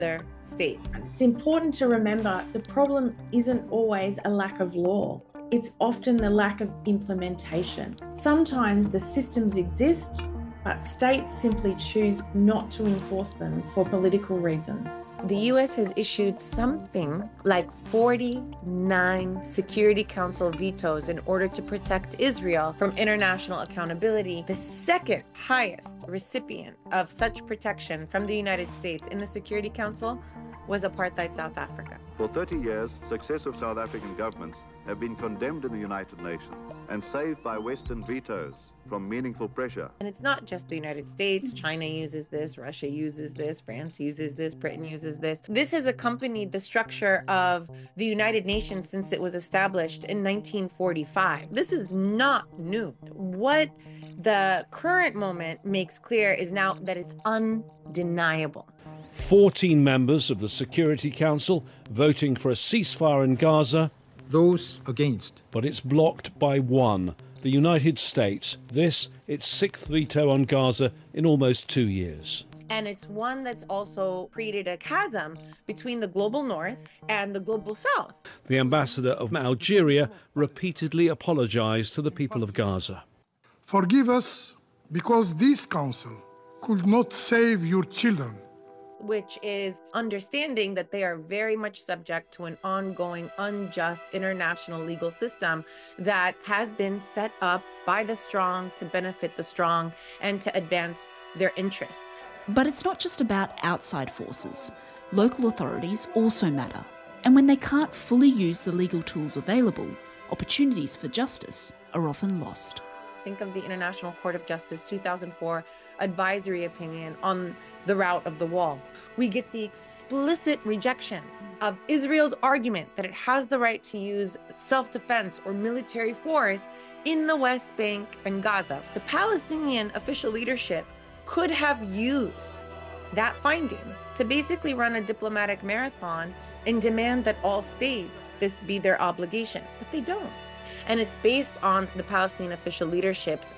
other states. It's important to remember the problem isn't always a lack of law. It's often the lack of implementation. Sometimes the systems exist, but states simply choose not to enforce them for political reasons. The US has issued something like 49 Security Council vetoes in order to protect Israel from international accountability. The second highest recipient of such protection from the United States in the Security Council was apartheid South Africa. For 30 years, successive South African governments have been condemned in the United Nations and saved by Western vetoes from meaningful pressure. And it's not just the United States. China uses this, Russia uses this, France uses this, Britain uses this. This has accompanied the structure of the United Nations since it was established in 1945. This is not new. What the current moment makes clear is now that it's undeniable. 14 members of the Security Council voting for a ceasefire in Gaza. Those against. But it's blocked by one. The United States, this, its sixth veto on Gaza in almost 2 years. And it's one that's also created a chasm between the global north and the global south. The ambassador of Algeria repeatedly apologized to the people of Gaza. Forgive us because this council could not save your children. Which is understanding that they are very much subject to an ongoing, unjust international legal system that has been set up by the strong to benefit the strong and to advance their interests. But it's not just about outside forces. Local authorities also matter. And when they can't fully use the legal tools available, opportunities for justice are often lost. Think of the International Court of Justice 2004 advisory opinion on the route of the wall. We get the explicit rejection of Israel's argument that it has the right to use self-defense or military force in the West Bank and Gaza. The Palestinian official leadership could have used that finding to basically run a diplomatic marathon and demand that all states, this be their obligation, but they don't. And it's based on the Palestinian official leadership's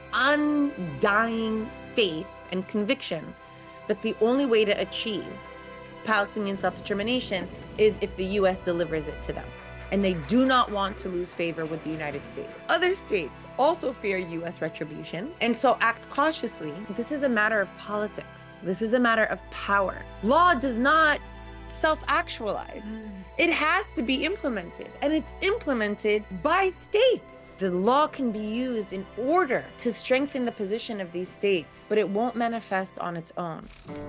undying faith and conviction that the only way to achieve Palestinian self-determination is if the US delivers it to them. And they do not want to lose favor with the United States. Other states also fear US retribution and so act cautiously. This is a matter of politics. This is a matter of power. Law does not self-actualize. It has to be implemented, and it's implemented by states. The law can be used in order to strengthen the position of these states, but it won't manifest on its own.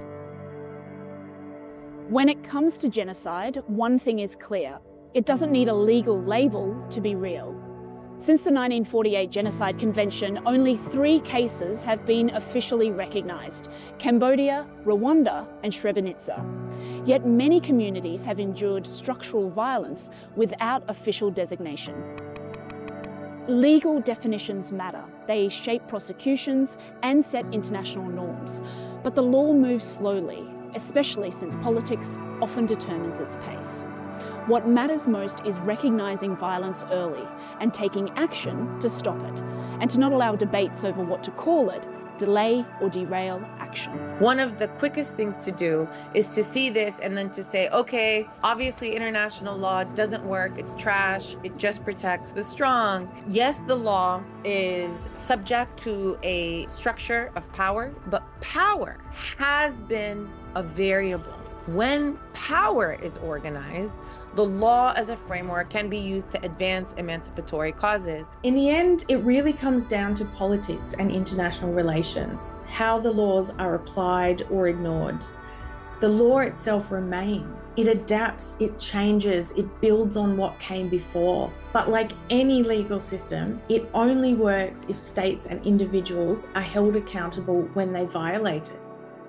When it comes to genocide, one thing is clear. It doesn't need a legal label to be real. Since the 1948 Genocide Convention, only 3 cases have been officially recognised: Cambodia, Rwanda and Srebrenica. Yet many communities have endured structural violence without official designation. Legal definitions matter. They shape prosecutions and set international norms. But the law moves slowly, especially since politics often determines its pace. What matters most is recognising violence early and taking action to stop it, and to not allow debates over what to call it delay or derail action. One of the quickest things to do is to see this and then to say, okay, obviously international law doesn't work, it's trash, it just protects the strong. Yes, the law is subject to a structure of power, but power has been a variable. When power is organized, the law as a framework can be used to advance emancipatory causes. In the end, it really comes down to politics and international relations, how the laws are applied or ignored. The law itself remains. It adapts, it changes, it builds on what came before. But like any legal system, it only works if states and individuals are held accountable when they violate it.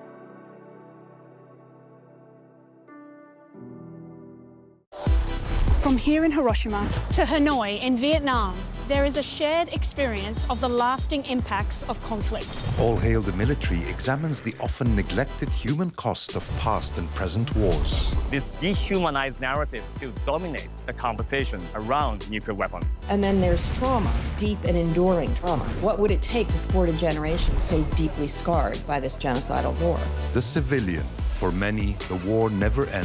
From here in Hiroshima to Hanoi in Vietnam, there is a shared experience of the lasting impacts of conflict. All Hail the Military examines the often neglected human cost of past and present wars. This dehumanized narrative still dominates the conversation around nuclear weapons. And then there's trauma, deep and enduring trauma. What would it take to support a generation so deeply scarred by this genocidal war? The Civilian, For many, the war never ends.